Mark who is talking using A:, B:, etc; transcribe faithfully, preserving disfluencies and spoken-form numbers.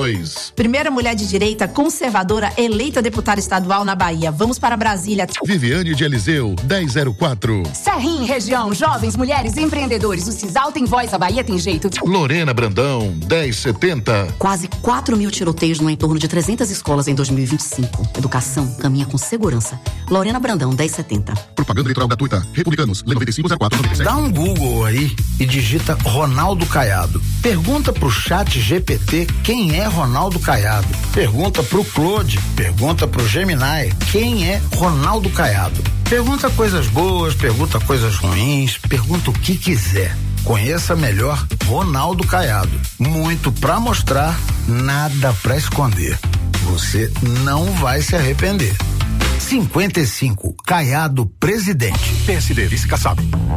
A: dois.
B: Primeira mulher de direita conservadora eleita deputada estadual na Bahia. Vamos para Brasília.
A: Viviane de Eliseu, dez zero quatro.
C: Serrinha, região, jovens, mulheres, empreendedores. O Cisal tem voz, a Bahia tem jeito.
A: Lorena Brandão, dez setenta.
D: Quase quatro mil tiroteios no entorno de trezentas escolas em dois mil e vinte e cinco. Educação caminha com segurança. Lorena Brandão, dez setenta.
A: Propaganda eleitoral gratuita. Republicanos, Lei noventa e cinco zero quatro noventa e sete.
E: Dá um Google aí e digita Ronaldo Caiado. Pergunta pro chat G P T quem é Ronaldo Caiado. Pergunta pro Claude, pergunta pro Gemini quem é Ronaldo Caiado. Pergunta coisas boas, pergunta coisas ruins, pergunta o que quiser. Conheça melhor Ronaldo Caiado. Muito pra mostrar, nada pra esconder. Você não vai se arrepender. cinquenta e cinco, Caiado presidente.
F: P S D, vice-caçado.